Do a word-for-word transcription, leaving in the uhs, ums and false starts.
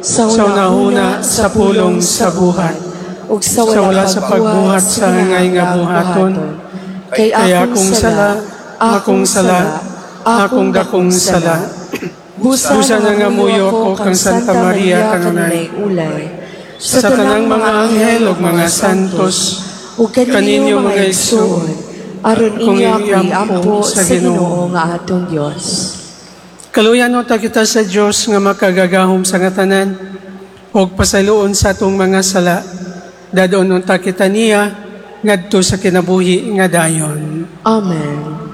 sa unahuna sa pulong sa buhat, ug sa sa wala sa pagbuhat sa hangay nga buhaton, kay kaya akong sala, akong sala, akong dakong sala. Busa na nga muyo ko kang Santa Maria kanunay ulay, sa tanang mga anghel ug mga santos, ug kaninyo mga igsoon, aron inyo ako'y ampo sa Ginoo nga atong Dios. Kaluyan ta kita sa Dios nga makagagahom sa ngatanan, ug pasaluon sa atong mga sala, dadon ta kita niya ngadto sa kinabuhi nga dayon. Amen.